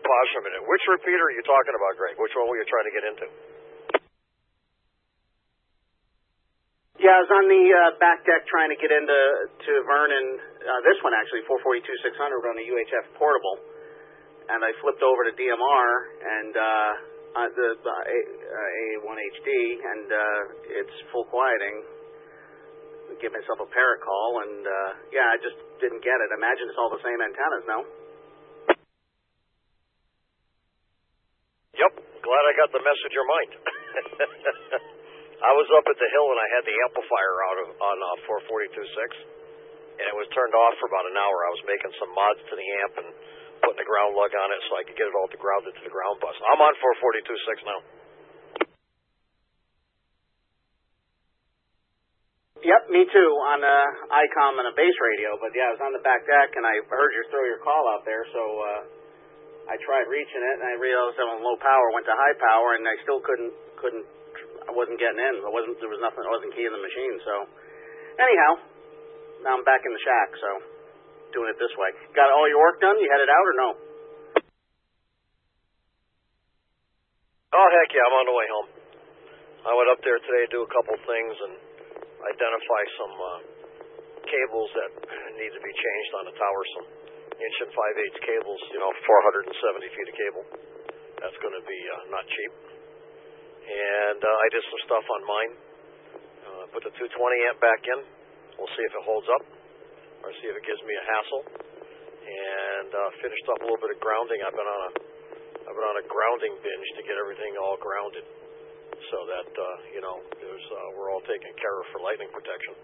pause for a minute. Which repeater are you talking about, Greg? Which one were you trying to get into? Yeah, I was on the back deck trying to get into Vernon. This one actually, 442-600 on the UHF portable, and I flipped over to DMR and the A1HD, and it's full quieting. Give myself a parrot call, and yeah, I just didn't get it. Imagine it's all the same antennas, no? Yep, glad I got the message your mind. I was up at the hill and I had the amplifier out on 442.6, and it was turned off for about an hour. I was making some mods to the amp and putting the ground lug on it so I could get it all grounded to the ground bus. I'm on 442.6 now. Yep, me too, on ICOM and a base radio. But yeah, I was on the back deck and I heard you throw your call out there, so I tried reaching it, and I realized I was on low power, went to high power, and I still couldn't. I wasn't getting in. There was nothing. I wasn't keying the machine. So anyhow, now I'm back in the shack. So doing it this way. Got all your work done? You headed out or no? Oh heck yeah, I'm on the way home. I went up there today to do a couple things and identify some cables that need to be changed on the tower. Some 1 5/8 cables. 470 feet of cable. That's going to be not cheap. And I did some stuff on mine. Put the 220 amp back in. We'll see if it holds up, or see if it gives me a hassle. And finished up a little bit of grounding. I've been on a grounding binge to get everything all grounded, so that we're all taken care of for lightning protection.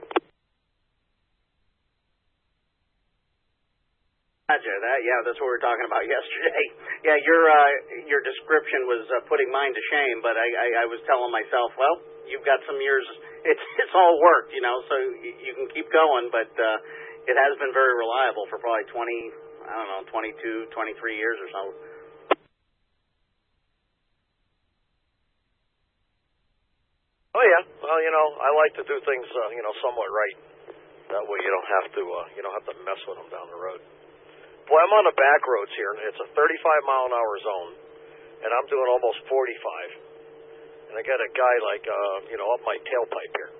That's what we were talking about yesterday. Yeah, your description was putting mine to shame, but I was telling myself, well, you've got some years. It's all worked, so you can keep going, but it has been very reliable for probably 22, 23 years or so. Oh yeah, well, I like to do things, somewhat right. That way you don't have to mess with them down the road. Boy, I'm on the back roads here, and it's a 35-mile-an-hour zone, and I'm doing almost 45. And I got a guy up my tailpipe here.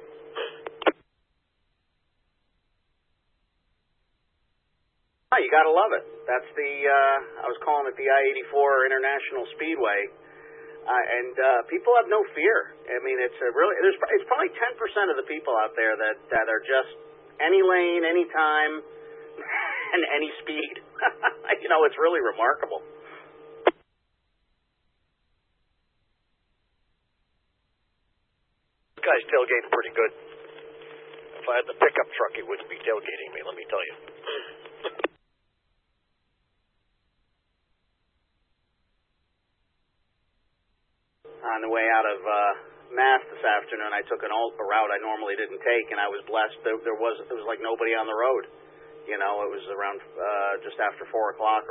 Oh, you gotta love it. That's I was calling it the I-84 International Speedway, and people have no fear. I mean, it's probably 10% of the people out there that are just any lane, any time, and any speed. It's really remarkable. This guy's tailgating pretty good. If I had the pickup truck, he wouldn't be tailgating me, let me tell you. On the way out of Mass this afternoon, I took a route I normally didn't take, and I was blessed. There was like nobody on the road. It was around just after 4 o'clock.